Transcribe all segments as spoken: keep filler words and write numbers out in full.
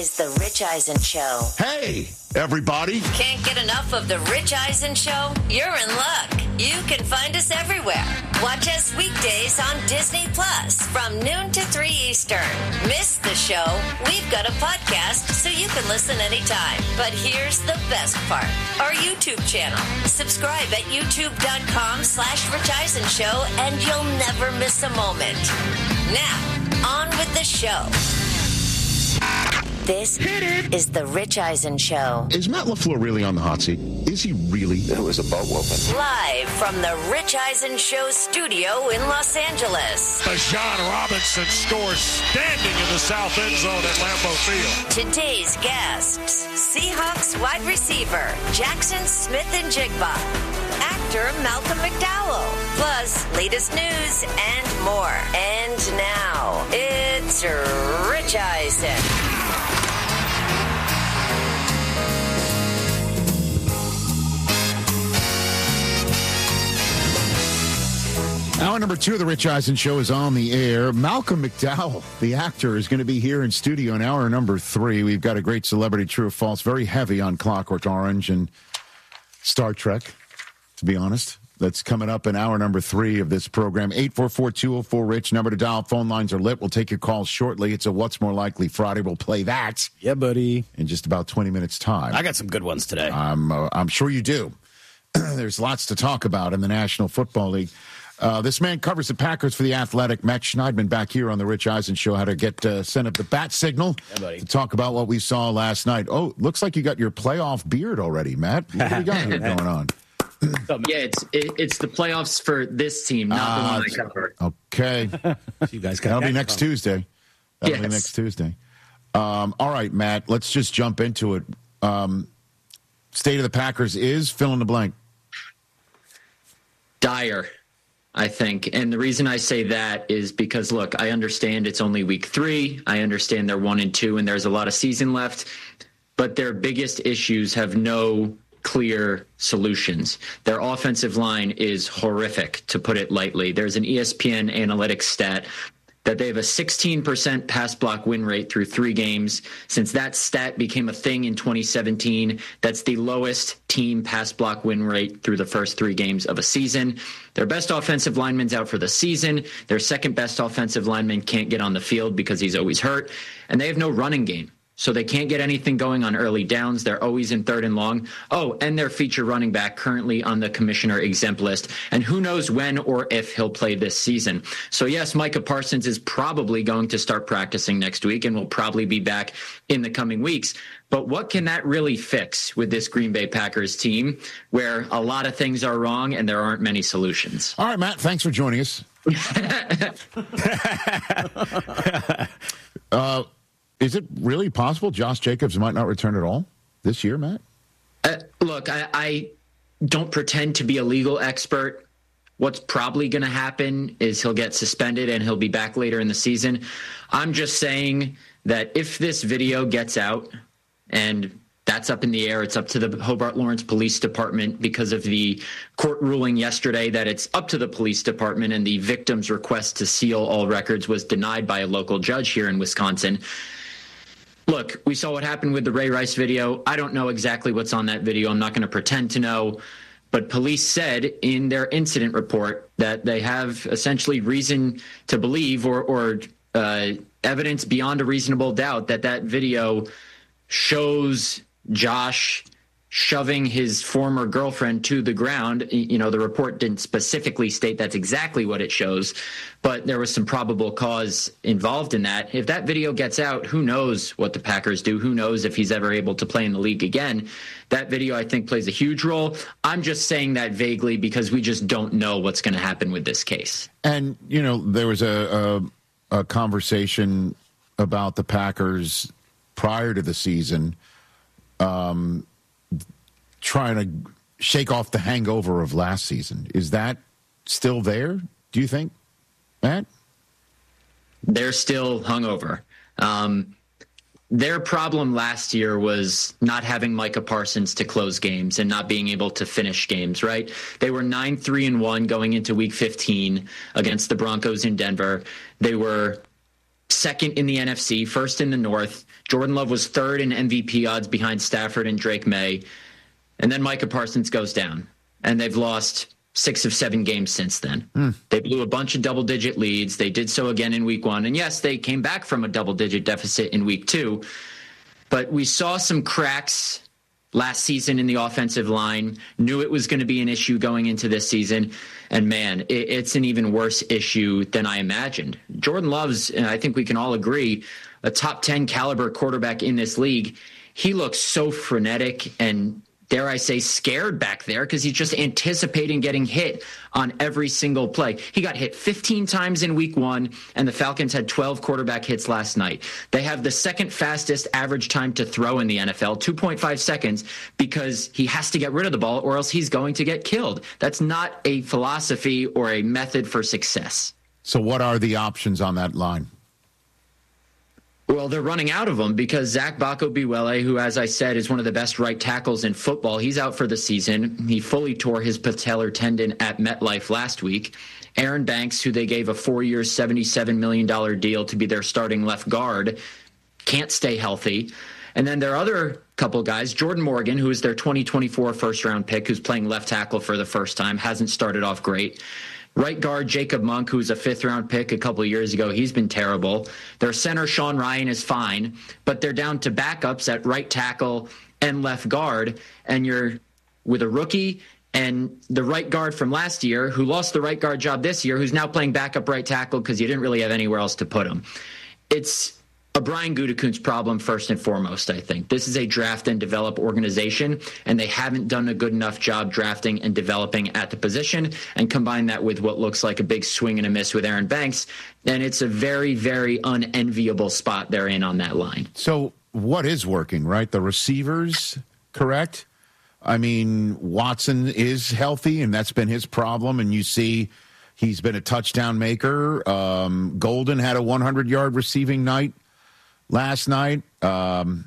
Is the Rich Eisen Show. Hey, everybody. Can't get enough of the Rich Eisen Show? You're in luck. You can find us everywhere. Watch us weekdays on Disney Plus from noon to three Eastern. Miss the show? We've got a podcast so you can listen anytime. But here's the best part. Our YouTube channel. Subscribe at youtube.com slash Rich Eisen Show and you'll never miss a moment. Now, on with the show. This is the Rich Eisen Show. Is Matt LaFleur really on the hot seat? Is he really? It was a boat whooping. Live from the Rich Eisen Show studio in Los Angeles. Bijan Robinson scores standing in the south end zone at Lambeau Field. Today's guests, Seahawks wide receiver Jackson Smith-Njigba, actor Malcolm McDowell, plus latest news and more. And now, it's Rich Eisen. Hour number two of the Rich Eisen Show is on the air. Malcolm McDowell, the actor, is going to be here in studio in hour number three. We've got a great celebrity true or false, very heavy on Clockwork Orange and Star Trek, to be honest. That's coming up in hour number three of this program. eight four four, two oh four, RICH. Number to dial. Phone lines are lit. We'll take your calls shortly. It's a What's More Likely Friday. We'll play that. Yeah, buddy. In just about twenty minutes' time. I got some good ones today. I'm, uh, I'm sure you do. There's lots to talk about in the National Football League. Uh, this man covers the Packers for The Athletic. Matt Schneidman back here on the Rich Eisen Show. How to get uh, send up the bat signal yeah, to talk about what we saw last night. Oh, looks like you got your playoff beard already, Matt. What do you got here going on? Yeah, it's it, it's the playoffs for this team, not uh, the one I cover. Okay. So you guys got That'll be next Tuesday. That'll yes. be next Tuesday. Um, all right, Matt, let's just jump into it. Um, state of the Packers is fill in the blank. Dire, I think. And the reason I say that is because, look, I understand it's only week three. I understand they're one and two and there's a lot of season left. But their biggest issues have no clear solutions. Their offensive line is horrific, to put it lightly. There's an E S P N analytics stat that they have a sixteen percent pass block win rate through three games. Since that stat became a thing in twenty seventeen, that's the lowest team pass block win rate through the first three games of a season. Their best offensive lineman's out for the season. Their second best offensive lineman can't get on the field because he's always hurt. And they have no running game. So they can't get anything going on early downs. They're always in third and long. Oh, and their feature running back currently on the commissioner exempt list. And who knows when or if he'll play this season. So, yes, Micah Parsons is probably going to start practicing next week and will probably be back in the coming weeks. But what can that really fix with this Green Bay Packers team where a lot of things are wrong and there aren't many solutions? All right, Matt, thanks for joining us. uh Is it really possible Josh Jacobs might not return at all this year, Matt? Uh, look, I, I don't pretend to be a legal expert. What's probably going to happen is he'll get suspended and he'll be back later in the season. I'm just saying that if this video gets out, and that's up in the air, it's up to the Hobart Lawrence Police Department because of the court ruling yesterday that it's up to the police department, and the victim's request to seal all records was denied by a local judge here in Wisconsin. Look, we saw what happened with the Ray Rice video. I don't know exactly what's on that video. I'm not going to pretend to know. But police said in their incident report that they have essentially reason to believe or, or uh, evidence beyond a reasonable doubt that that video shows Josh shoving his former girlfriend to the ground. You know, the report didn't specifically state that's exactly what it shows, but there was some probable cause involved in that. If that video gets out, who knows what the Packers do? Who knows if he's ever able to play in the league again? That video, I think, plays a huge role. I'm just saying that vaguely because we just don't know what's going to happen with this case. And, you know, there was a, a, a conversation about the Packers prior to the season, um, trying to shake off the hangover of last season. Is that still there, do you think, Matt? They're still hungover. Um, their problem last year was not having Micah Parsons to close games and not being able to finish games, right? They were nine three and one going into week fifteen against the Broncos in Denver. They were second in the N F C, first in the North. Jordan Love was third in M V P odds behind Stafford and Drake May. And then Micah Parsons goes down, and they've lost six of seven games since then. Mm. They blew a bunch of double-digit leads. They did so again in week one. And yes, they came back from a double-digit deficit in week two. But we saw some cracks last season in the offensive line, knew it was going to be an issue going into this season. And man, it, it's an even worse issue than I imagined. Jordan Love's, and I think we can all agree, a top ten caliber quarterback in this league. He looks so frenetic and, dare I say, scared back there because he's just anticipating getting hit on every single play. He got hit fifteen times in week one, and the Falcons had twelve quarterback hits last night. They have the second fastest average time to throw in the N F L, two point five seconds, because he has to get rid of the ball or else he's going to get killed. That's not a philosophy or a method for success. So what are the options on that line? Well, they're running out of them because Zach Bako-Biwele, who, as I said, is one of the best right tackles in football, he's out for the season. He fully tore his patellar tendon at MetLife last week. Aaron Banks, who they gave a four-year, seventy-seven million dollars deal to be their starting left guard, can't stay healthy. And then their other couple guys, Jordan Morgan, who is their twenty twenty-four first-round pick, who's playing left tackle for the first time, hasn't started off great. Right guard Jacob Monk, who's a fifth-round pick a couple of years ago, he's been terrible. Their center, Sean Ryan, is fine, but they're down to backups at right tackle and left guard, and you're with a rookie and the right guard from last year who lost the right guard job this year, who's now playing backup right tackle because you didn't really have anywhere else to put him. It's a Brian Gutekunst problem first and foremost, I think. This is a draft and develop organization, and they haven't done a good enough job drafting and developing at the position, and combine that with what looks like a big swing and a miss with Aaron Banks, and it's a very, very unenviable spot they're in on that line. So what is working, right? The receivers, correct? I mean, Watson is healthy, and that's been his problem, and you see he's been a touchdown maker. Um, Golden had a hundred-yard receiving night last night. Um,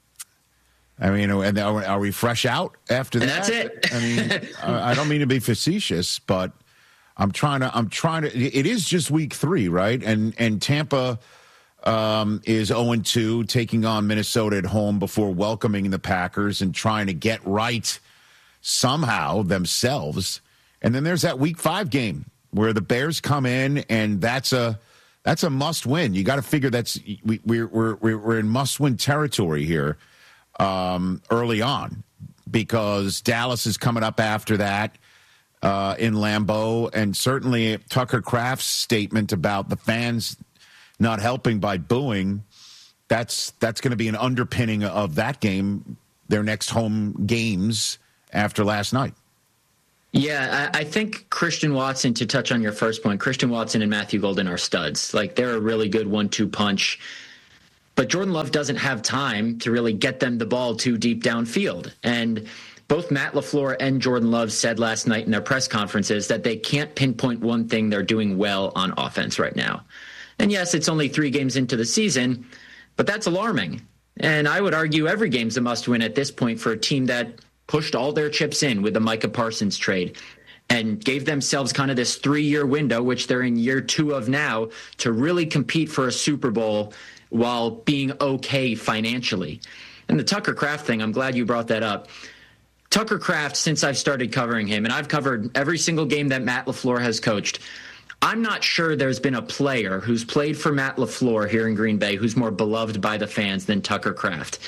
I mean, and are we fresh out after that? And that's it. I mean, I don't mean to be facetious, but I'm trying to, I'm trying to, it is just week three, right? And, and Tampa um, is oh and two, taking on Minnesota at home before welcoming the Packers and trying to get right somehow themselves. And then there's that week five game where the Bears come in, and that's a, That's a must-win. You got to figure that's we, we're we're we're in must-win territory here um, early on, because Dallas is coming up after that uh, in Lambeau, and certainly Tucker Kraft's statement about the fans not helping by booing. That's that's going to be an underpinning of that game, their next home games after last night. Yeah, I, I think Christian Watson, to touch on your first point, Christian Watson and Matthew Golden are studs. Like, they're a really good one two punch. But Jordan Love doesn't have time to really get them the ball too deep downfield. And both Matt LaFleur and Jordan Love said last night in their press conferences that they can't pinpoint one thing they're doing well on offense right now. And yes, it's only three games into the season, but that's alarming. And I would argue every game's a must-win at this point for a team that pushed all their chips in with the Micah Parsons trade and gave themselves kind of this three-year window, which they're in year two of now, to really compete for a Super Bowl while being okay financially. And the Tucker Kraft thing, I'm glad you brought that up. Tucker Kraft, since I've started covering him, and I've covered every single game that Matt LaFleur has coached, I'm not sure there's been a player who's played for Matt LaFleur here in Green Bay who's more beloved by the fans than Tucker Kraft.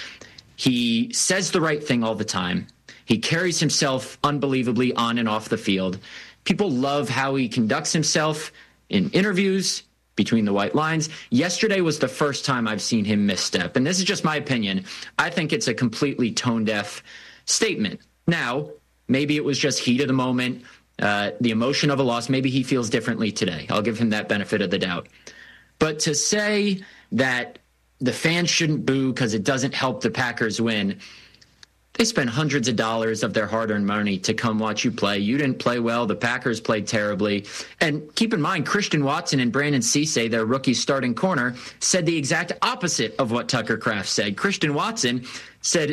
He says the right thing all the time. He carries himself unbelievably on and off the field. People love how he conducts himself in interviews, between the white lines. Yesterday was the first time I've seen him misstep. And this is just my opinion. I think it's a completely tone-deaf statement. Now, maybe it was just heat of the moment, uh, the emotion of a loss. Maybe he feels differently today. I'll give him that benefit of the doubt. But to say that the fans shouldn't boo because it doesn't help the Packers win, they spent hundreds of dollars of their hard-earned money to come watch you play. You didn't play well. The Packers played terribly. And keep in mind, Christian Watson and Brandon Cisse, their rookie starting corner, said the exact opposite of what Tucker Kraft said. Christian Watson said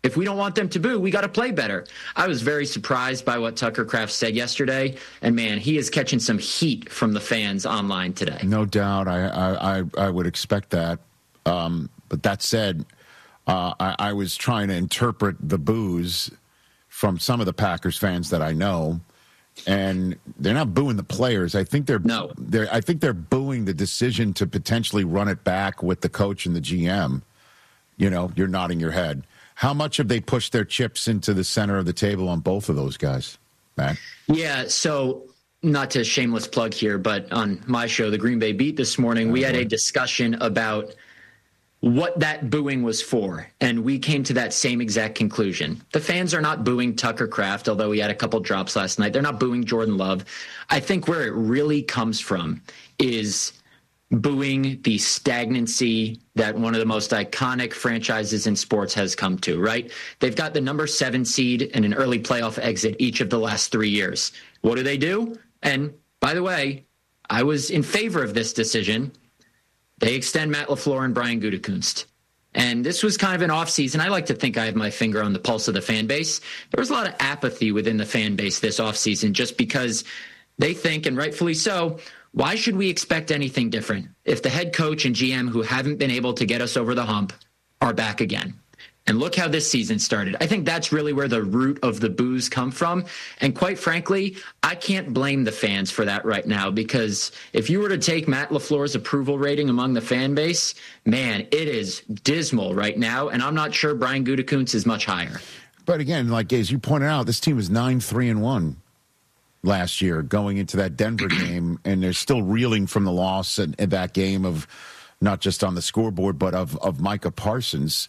If we don't want them to boo, we got to play better. I was very surprised by what Tucker Kraft said yesterday. And, man, he is catching some heat from the fans online today. No doubt. I I, I, I would expect that. Um, but that said, uh, I, I was trying to interpret the boos from some of the Packers fans that I know. And they're not booing the players. I think they're no. They're I think they're booing the decision to potentially run it back with the coach and the G M. You know, you're nodding your head. How much have they pushed their chips into the center of the table on both of those guys, Matt? Yeah, so not to shameless plug here, but on my show, The Green Bay Beat, this morning, oh, we had boy. a discussion about what that booing was for, and we came to that same exact conclusion. The fans are not booing Tucker Kraft, although he had a couple drops last night. They're not booing Jordan Love. I think where it really comes from is booing the stagnancy that one of the most iconic franchises in sports has come to, right? They've got the number seven seed and an early playoff exit each of the last three years. What do they do? And by the way, I was in favor of this decision. They extend Matt LaFleur and Brian Gutekunst. And this was kind of an offseason. I like to think I have my finger on the pulse of the fan base. There was a lot of apathy within the fan base this offseason just because they think, and rightfully so, why should we expect anything different if the head coach and G M who haven't been able to get us over the hump are back again? And look how this season started. I think that's really where the root of the boos come from. And quite frankly, I can't blame the fans for that right now, because if you were to take Matt LaFleur's approval rating among the fan base, man, it is dismal right now. And I'm not sure Brian Gutekunst is much higher. But again, like as you pointed out, this team was nine three and one. Last year going into that Denver game, and they're still reeling from the loss in, in that game of not just on the scoreboard, but of, of Micah Parsons.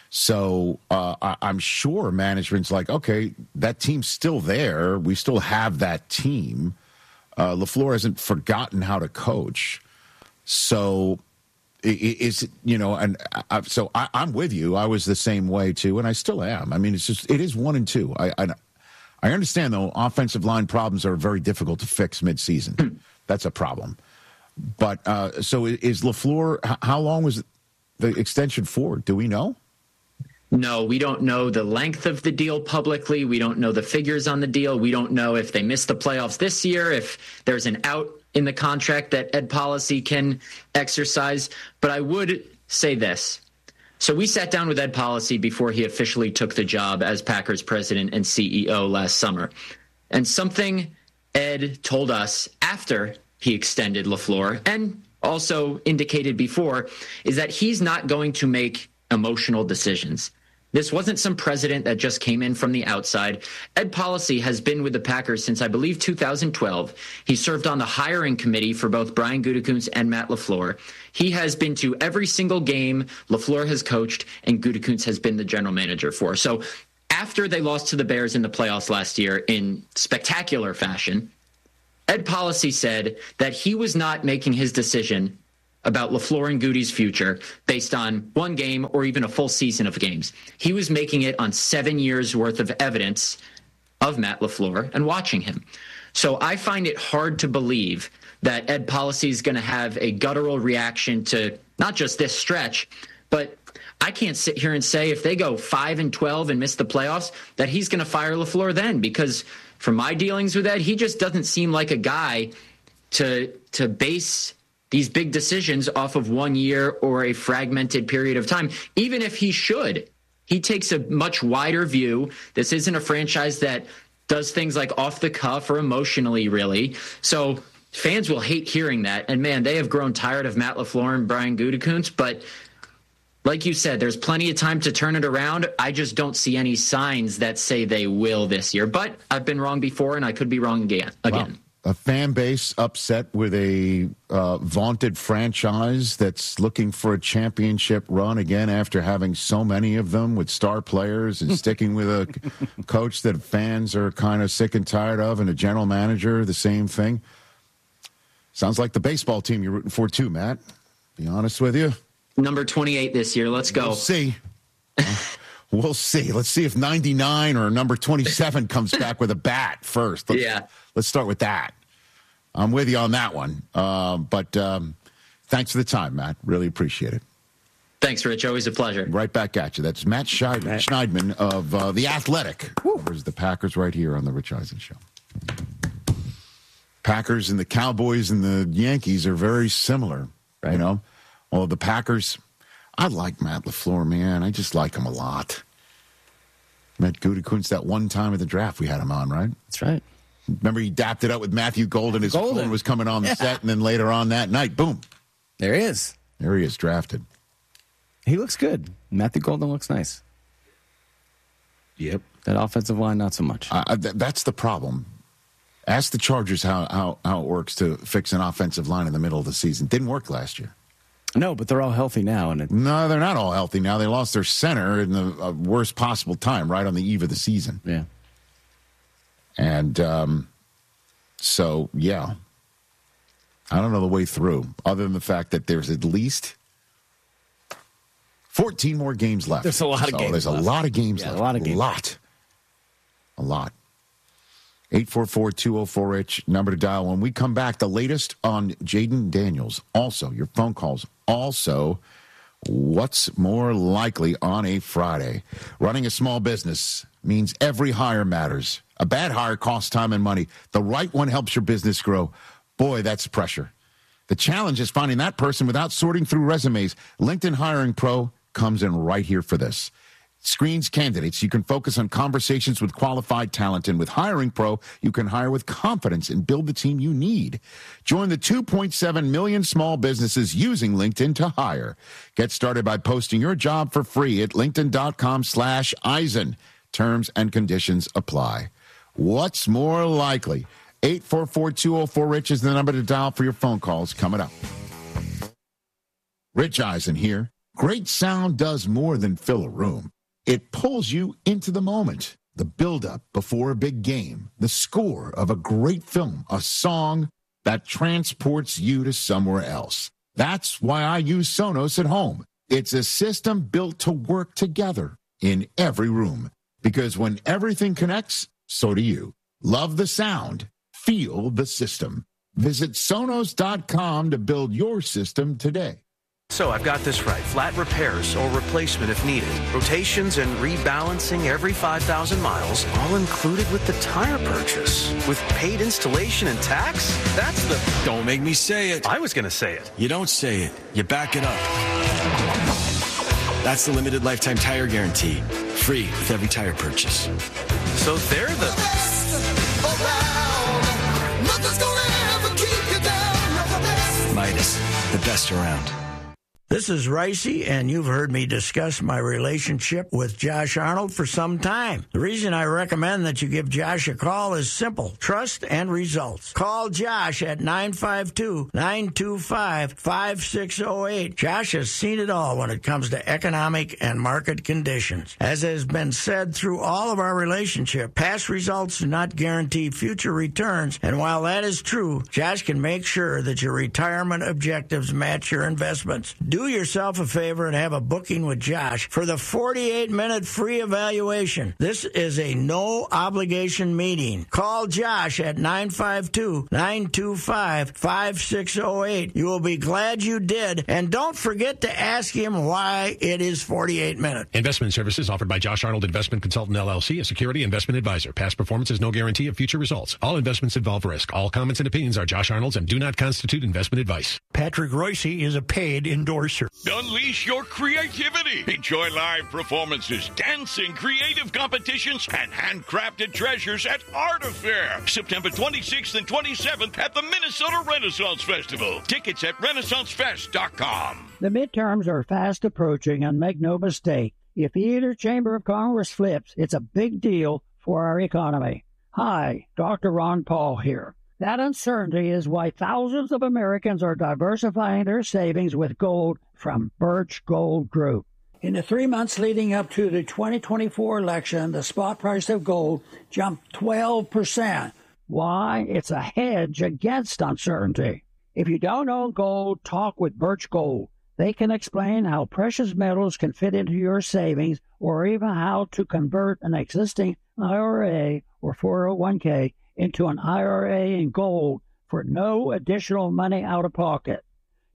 So uh, I, I'm sure management's like, okay, that team's still there. We still have that team. Uh, LaFleur hasn't forgotten how to coach. So it's, you know, and I, so I, I'm with you. I was the same way too, and I still am. I mean, it's just, it is one and two. I, I I understand, though, offensive line problems are very difficult to fix midseason. That's a problem. But uh, so is LaFleur, how long was the extension for? Do we know? No, we don't know the length of the deal publicly. We don't know the figures on the deal. We don't know if they miss the playoffs this year, if there's an out in the contract that Ed Policy can exercise. But I would say this. So we sat down with Ed Policy before he officially took the job as Packers president and C E O last summer. And something Ed told us after he extended LaFleur, and also indicated before, is that he's not going to make emotional decisions. This wasn't some president that just came in from the outside. Ed Policy has been with the Packers since, I believe, two thousand twelve. He served on the hiring committee for both Brian Gutekunst and Matt LaFleur. He has been to every single game LaFleur has coached and Gutekunst has been the general manager for. So after they lost to the Bears in the playoffs last year in spectacular fashion, Ed Policy said that he was not making his decision about LaFleur and Goody's future based on one game or even a full season of games. He was making it on seven years worth of evidence of Matt LaFleur and watching him. So I find it hard to believe that Ed Policy is going to have a guttural reaction to not just this stretch, but I can't sit here and say if they go five and twelve and miss the playoffs that he's going to fire LaFleur then, because from my dealings with Ed, he just doesn't seem like a guy to to base these big decisions off of one year or a fragmented period of time. Even if he should, he takes a much wider view. This isn't a franchise that does things like off the cuff or emotionally, really. So fans will hate hearing that. And man, they have grown tired of Matt LaFleur and Brian Gutekunst. But like you said, there's plenty of time to turn it around. I just don't see any signs that say they will this year. But I've been wrong before, and I could be wrong again. again. Wow. A fan base upset with a uh, vaunted franchise that's looking for a championship run again after having so many of them with star players and sticking with a coach that fans are kind of sick and tired of, and a general manager, the same thing. Sounds like the baseball team you're rooting for too, Matt. Be honest with you. Number twenty-eight this year. Let's go. We'll see. We'll see. Let's see if ninety-nine or number twenty-seven comes back with a bat first. Let's, yeah. Let's start with that. I'm with you on that one. Uh, but um, thanks for the time, Matt. Really appreciate it. Thanks, Rich. Always a pleasure. Right back at you. That's Matt Scheid- Schneidman of uh, The Athletic. Covers the Packers right here on the Rich Eisen Show. Packers and the Cowboys and the Yankees are very similar, right. you know. Well, the Packers, I like Matt LaFleur, man. I just like him a lot. Met Gutekunst that one time at the draft we had him on, right? That's right. Remember he dapped it up with Matthew Golden as Golden was coming on the yeah. set, and then later on that night, boom. There he is. There he is, drafted. He looks good. Matthew Golden looks nice. Yep. That offensive line, not so much. Uh, th- that's the problem. Ask the Chargers how, how, how it works to fix an offensive line in the middle of the season. Didn't work last year. No, but they're all healthy now. And it... No, they're not all healthy now. They lost their center in the uh, worst possible time, right on the eve of the season. Yeah. And um, so, yeah. I don't know the way through, other than the fact that there's at least fourteen more games left. There's a lot of so games There's left. a lot of games yeah, left. A lot of games. A lot. A lot. eight four four, two oh four, Rich, number to dial. When we come back, the latest on Jaden Daniels. Also, your phone calls. Also, what's more likely on a Friday? Running a small business means every hire matters. A bad hire costs time and money. The right one helps your business grow. Boy, that's pressure. The challenge is finding that person without sorting through resumes. LinkedIn Hiring Pro comes in right here for this. Screens candidates. You can focus on conversations with qualified talent. And with Hiring Pro, you can hire with confidence and build the team you need. Join the two point seven million small businesses using LinkedIn to hire. Get started by posting your job for free at linkedin.com slash Eisen. Terms and conditions apply. What's more likely? eight four four, two oh four, Rich is the number to dial for your phone calls coming up. Rich Eisen here. Great sound does more than fill a room. It pulls you into the moment, the build-up before a big game, the score of a great film, a song that transports you to somewhere else. That's why I use Sonos at home. It's a system built to work together in every room, because when everything connects, so do you. Love the sound. Feel the system. Visit Sonos dot com to build your system today. So I've got this right. Flat repairs or replacement if needed. Rotations and rebalancing every five thousand miles, all included with the tire purchase. With paid installation and tax? That's the... Don't make me say it. I was going to say it. You don't say it. You back it up. That's the limited lifetime tire guarantee. Free with every tire purchase. So they're the... best around. Nothing's gonna ever keep you down. Midas, the best around. This is Ricey, and you've heard me discuss my relationship with Josh Arnold for some time. The reason I recommend that you give Josh a call is simple: trust and results. Call Josh at nine five two, nine two five, five six zero eight. Josh has seen it all when it comes to economic and market conditions. As has been said through all of our relationship, past results do not guarantee future returns, and while that is true, Josh can make sure that your retirement objectives match your investments. Do yourself a favor and have a booking with Josh for the forty-eight minute free evaluation. This is a no-obligation meeting. Call Josh at nine five two, nine two five, five six zero eight. You will be glad you did. And don't forget to ask him why it is forty-eight minutes. Investment services offered by Josh Arnold Investment Consultant, L L C, a security investment advisor. Past performance is no guarantee of future results. All investments involve risk. All comments and opinions are Josh Arnold's and do not constitute investment advice. Patrick Royce is a paid endorser. Unleash your creativity. Enjoy live performances, dancing, creative competitions, and handcrafted treasures at Art Affair, September twenty-sixth and twenty-seventh at the Minnesota Renaissance Festival. Tickets at renaissance fest dot com. The midterms are fast approaching, and make no mistake, if either chamber of Congress flips, it's a big deal for our economy. Hi, Doctor Ron Paul here. That uncertainty is why thousands of Americans are diversifying their savings with gold from Birch Gold Group. In the three months leading up to the twenty twenty-four election, the spot price of gold jumped twelve percent. Why? It's a hedge against uncertainty. If you don't own gold, talk with Birch Gold. They can explain how precious metals can fit into your savings, or even how to convert an existing I R A or four oh one k into an I R A in gold for no additional money out of pocket.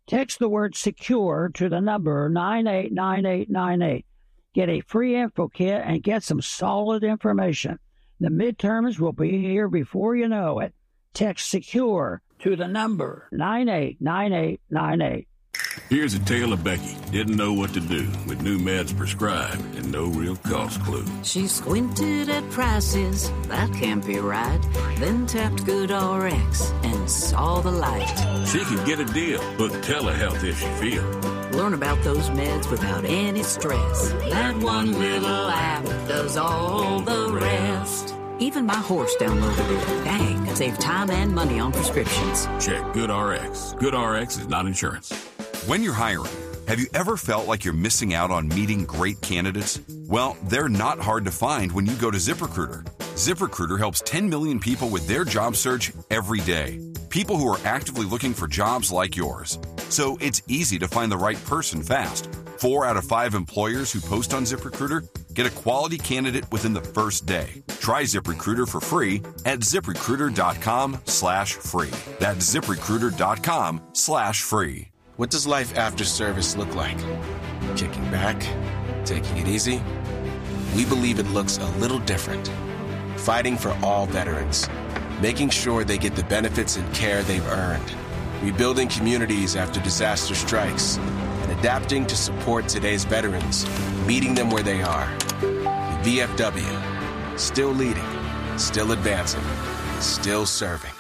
Text the word secure to the number nine eight nine eight nine eight. Get a free info kit and get some solid information. The midterms will be here before you know it. Text secure to the number nine eight nine eight nine eight. Here's a tale of Becky. Didn't know what to do with new meds prescribed and no real cost clue. She squinted at prices, that can't be right. Then tapped GoodRx and saw the light. She could get a deal, book telehealth if she feel. Learn about those meds without any stress. That one little app does all the rest. Even my horse downloaded it. Dang, save time and money on prescriptions. Check GoodRx. GoodRx is not insurance. When you're hiring, have you ever felt like you're missing out on meeting great candidates? Well, they're not hard to find when you go to ZipRecruiter. ZipRecruiter helps ten million people with their job search every day. People who are actively looking for jobs like yours. So it's easy to find the right person fast. Four out of five employers who post on ZipRecruiter get a quality candidate within the first day. Try ZipRecruiter for free at ZipRecruiter.com slash free. That's ZipRecruiter.com slash free. What does life after service look like? Kicking back? Taking it easy? We believe it looks a little different. Fighting for all veterans. Making sure they get the benefits and care they've earned. Rebuilding communities after disaster strikes. And adapting to support today's veterans. Meeting them where they are. The V F W. Still leading. Still advancing. Still serving.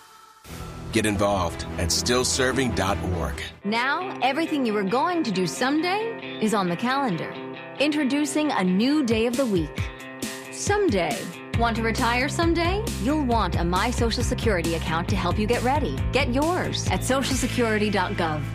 Get involved at still serving dot org. Now, everything you were going to do someday is on the calendar. Introducing a new day of the week. Someday. Want to retire someday? You'll want a My Social Security account to help you get ready. Get yours at social security dot gov.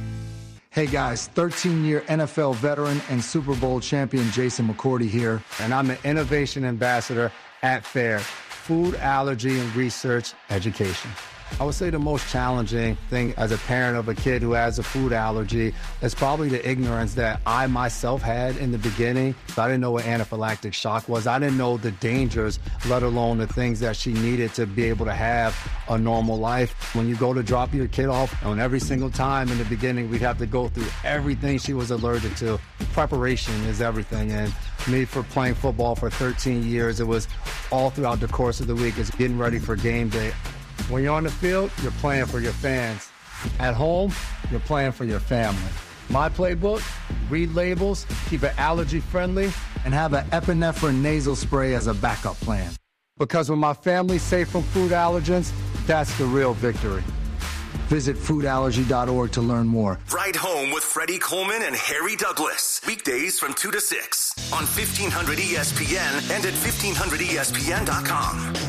Hey guys, thirteen-year N F L veteran and Super Bowl champion Jason McCourty here, and I'm the Innovation Ambassador at FAIR, Food Allergy and Research Education. I would say the most challenging thing as a parent of a kid who has a food allergy is probably the ignorance that I myself had in the beginning. So I didn't know what anaphylactic shock was. I didn't know the dangers, let alone the things that she needed to be able to have a normal life. When you go to drop your kid off, and every single time in the beginning, we'd have to go through everything she was allergic to. Preparation is everything. And me, for playing football for thirteen years, it was all throughout the course of the week. It's getting ready for game day. When you're on the field, you're playing for your fans. At home, you're playing for your family. My playbook, read labels, keep it allergy friendly, and have an epinephrine nasal spray as a backup plan. Because when my family's safe from food allergens, that's the real victory. Visit food allergy dot org to learn more. Ride Home with Freddie Coleman and Harry Douglas. Weekdays from two to six on fifteen hundred E S P N and at fifteen hundred E S P N dot com.